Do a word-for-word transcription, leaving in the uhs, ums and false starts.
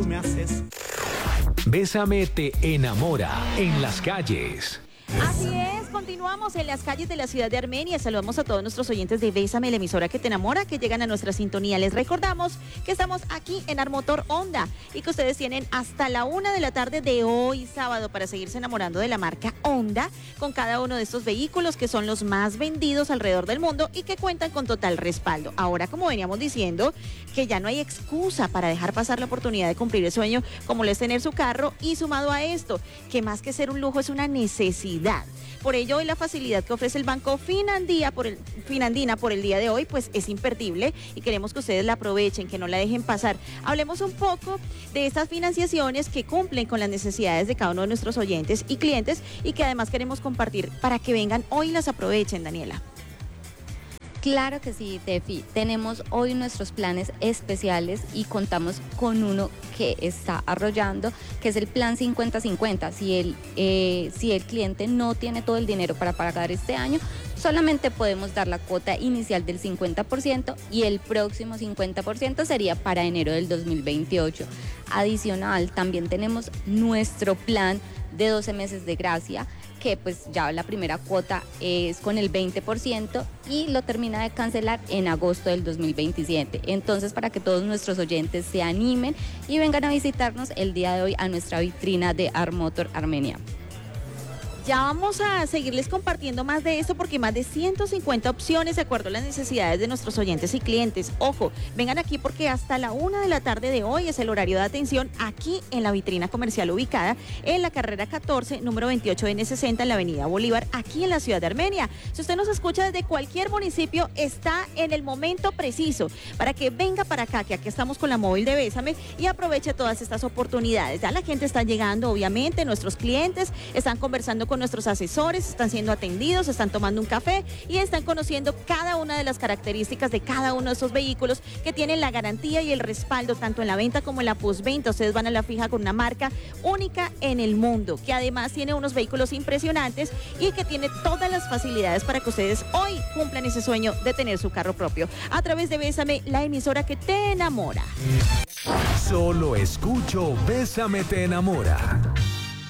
me haces. Bésame te enamora en las calles. Así es, continuamos en las calles de la ciudad de Armenia. Saludamos a todos nuestros oyentes de Bésame, la emisora que te enamora, que llegan a nuestra sintonía. Les recordamos que estamos aquí en Armotor Honda y que ustedes tienen hasta la una de la tarde de hoy, sábado, para seguirse enamorando de la marca Honda con cada uno de estos vehículos que son los más vendidos alrededor del mundo y que cuentan con total respaldo. Ahora, como veníamos diciendo, que ya no hay excusa para dejar pasar la oportunidad de cumplir el sueño como lo es tener su carro, y sumado a esto, que más que ser un lujo es una necesidad. Por ello, hoy la facilidad que ofrece el Banco Finandía por el, Finandina por el día de hoy, pues es imperdible y queremos que ustedes la aprovechen, que no la dejen pasar. Hablemos un poco de estas financiaciones que cumplen con las necesidades de cada uno de nuestros oyentes y clientes y que además queremos compartir para que vengan hoy y las aprovechen, Daniela. Claro que sí, Tefi. Tenemos hoy nuestros planes especiales y contamos con uno que está arrollando, que es el plan cincuenta cincuenta. Si el, eh, si el cliente no tiene todo el dinero para pagar este año, solamente podemos dar la cuota inicial del cincuenta por ciento y el próximo cincuenta por ciento sería para enero del dos mil veintiocho. Adicional, también tenemos nuestro plan de doce meses de gracia, que pues ya la primera cuota es con el veinte por ciento y lo termina de cancelar en agosto del dos mil veintisiete. Entonces, para que todos nuestros oyentes se animen y vengan a visitarnos el día de hoy a nuestra vitrina de Armotor Armenia. Ya vamos a seguirles compartiendo más de esto porque más de ciento cincuenta opciones de acuerdo a las necesidades de nuestros oyentes y clientes. Ojo, vengan aquí porque hasta la una de la tarde de hoy es el horario de atención aquí en la vitrina comercial ubicada en la carrera catorce, número veintiocho N sesenta en la avenida Bolívar, aquí en la ciudad de Armenia. Si usted nos escucha desde cualquier municipio, está en el momento preciso para que venga para acá, que aquí estamos con la móvil de Bésame y aproveche todas estas oportunidades. Ya la gente está llegando, obviamente, nuestros clientes están conversando con nuestros asesores, están siendo atendidos, están tomando un café y están conociendo cada una de las características de cada uno de esos vehículos que tienen la garantía y el respaldo tanto en la venta como en la postventa. Ustedes van a la fija con una marca única en el mundo, que además tiene unos vehículos impresionantes y que tiene todas las facilidades para que ustedes hoy cumplan ese sueño de tener su carro propio. A través de Bésame, la emisora que te enamora. Solo escucho Bésame te enamora.